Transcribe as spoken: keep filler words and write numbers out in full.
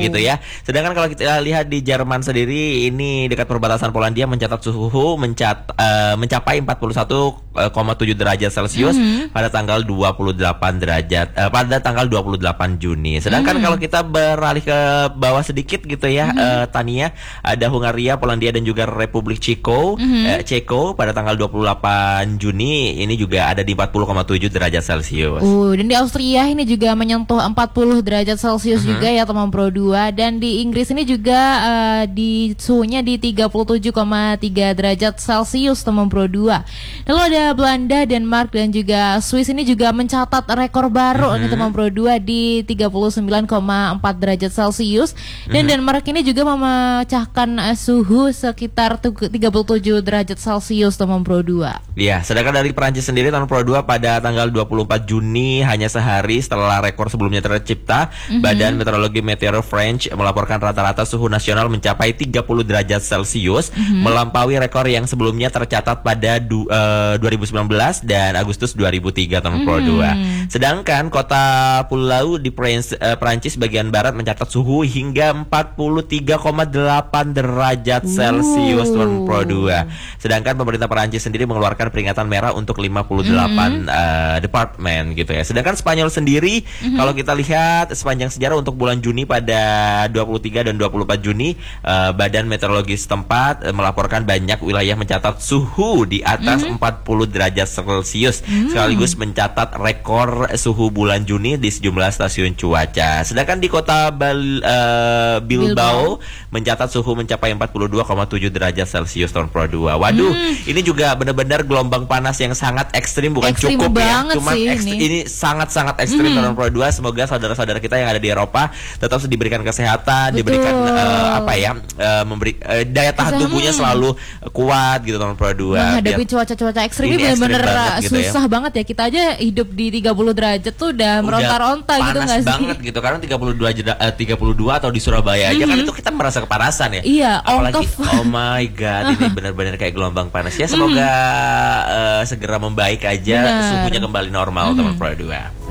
gitu ya. Sedangkan kalau kita lihat di Jerman sendiri, ini dekat perbatasan Polandia mencatat suhu mencat, uh, mencapai empat puluh satu koma tujuh derajat Celcius mm-hmm. pada tanggal dua puluh delapan derajat uh, pada tanggal dua puluh delapan Juni. Sedangkan mm-hmm. kalau kita beralih ke bawah sedikit gitu ya, mm-hmm. uh, Tania, ada Hungaria, Polandia dan juga Republik Ceko, mm-hmm. uh, Ceko pada tanggal dua puluh delapan Juni ini juga ada di empat puluh koma tujuh derajat Celcius. Uh, dan di Austria ini juga menyentuh empat puluh derajat Celcius mm-hmm. juga ya teman Pro dua, dan di Inggris ini juga uh, di suhunya di tiga puluh tujuh koma tiga derajat Celcius teman Pro dua. Lalu ada Belanda, Denmark dan juga Swiss ini juga mencatat rekor baru mm-hmm. nih teman Pro dua di tiga puluh sembilan koma empat derajat Celcius, dan mm-hmm. Denmark ini juga memecahkan uh, suhu sekitar tiga puluh tujuh derajat Celcius teman Pro dua. Ya, sedangkan dari Perancis sendiri teman Pro dua pada tanggal dua puluh empat Juni, hanya sehari setelah rekor sebelumnya tercipta, mm-hmm. Badan Meteorologi Meteo French melaporkan rata-rata suhu nasional mencapai tiga puluh derajat Celcius, mm-hmm. melampaui rekor yang sebelumnya tercatat pada du, uh, dua ribu sembilan belas dan Agustus dua ribu tiga teman Pro dua. Mm-hmm. Sedangkan kota Pulau di Prancis, uh, Prancis bagian barat mencatat suhu hingga empat puluh tiga koma delapan derajat Celcius teman Pro dua. Sedangkan pemerintah Prancis sendiri mengeluarkan peringatan merah untuk lima puluh delapan mm-hmm. uh, departemen gitu ya. Sedangkan Spanyol sendiri, mm-hmm. kalau kita lihat sepanjang sejarah untuk bulan Juni pada dua puluh tiga dan dua puluh empat Juni, uh, Badan Meteorologi setempat uh, melaporkan banyak wilayah mencatat suhu di atas mm-hmm. empat puluh derajat Celcius, mm-hmm. sekaligus mencatat rekor suhu bulan Juni di sejumlah stasiun cuaca. Sedangkan di kota Bal, uh, Bilbao, Bilbao mencatat suhu mencapai empat puluh dua koma tujuh derajat Celcius tahun Pro dua. Waduh, mm. ini juga benar-benar gelombang panas yang sangat ekstrim, bukan ekstrim cukup ya, cuman ekstrim, ini sangat-sangat ekstrim mm. tahun Pro dua. Semoga saudara-saudara kita yang ada di Eropa tetap diberikan kesehatan, betul. diberikan uh, apa ya, uh, memberi uh, daya tahan tubuhnya selalu kuat gitu tahun Pro dua. Menghadapi cuaca-cuaca ekstrim ini benar-benar gitu susah ya. banget ya. Kita aja hidup di tiga puluh derajat tuh udah meronta-ronta gitu nggak sih? Panas banget gitu, karena tiga puluh dua uh, tiga puluh dua atau di Surabaya aja mm-hmm. kan itu kita merasa kepanasan ya. Iya, apalagi oh my god, ini benar-benar kayak gelombang panas ya. Semoga mm-hmm. uh, segera membaik aja, benar. Suhunya kembali normal mm-hmm. teman Pro dua.